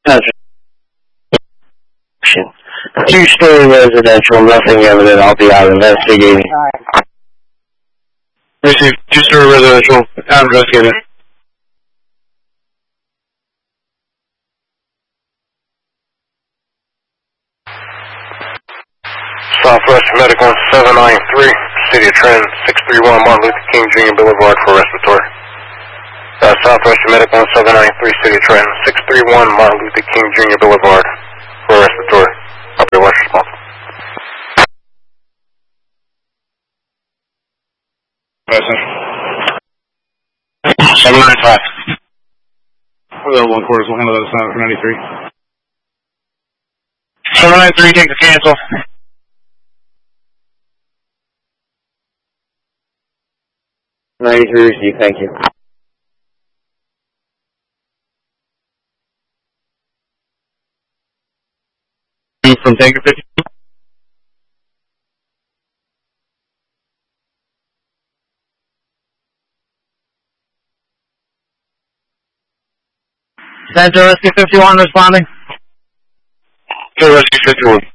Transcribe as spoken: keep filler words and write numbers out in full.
Two-story residential, nothing evident. I'll be out investigating. Alright. Received two-story residential, out investigating. Southwest Medical seven nine three, City of Trenton, six three one Martin Luther King Junior Boulevard for respiratory. Uh, Southwest Medical seven nine three, City of Trenton, six three one Martin Luther King Junior Boulevard for respiratory. I'll be watch response. seven nine five. Hello, one quarters, we'll handle that assignment for ninety-three. seven nine three, take the cancel. ninety-three received, thank you. From Tanker fifty. Center Rescue fifty-one responding. Center Rescue fifty-one.